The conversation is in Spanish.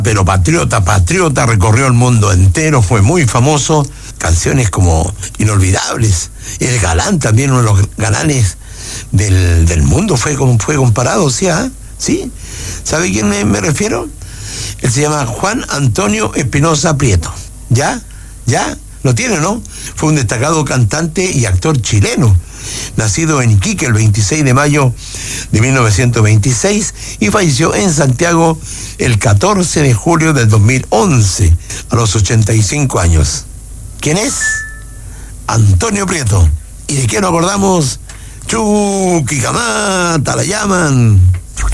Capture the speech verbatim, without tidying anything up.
pero patriota, patriota, recorrió el mundo entero, fue muy famoso, canciones como inolvidables. El galán también, uno de los galanes del, del mundo, fue, fue comparado, ¿sí? ¿Ah? ¿Sí? ¿Sabe a quién me, me refiero? Él se llama Juan Antonio Espinosa Prieto. ¿Ya? ¿Ya? ¿Lo tiene, no? Fue un destacado cantante y actor chileno, nacido en Iquique el veintiséis de mayo de mil novecientos veintiséis y falleció en Santiago el catorce de julio del dos mil once, a los ochenta y cinco años. ¿Quién es? Antonio Prieto. ¿Y de qué nos acordamos? Chuquicamata, la llaman.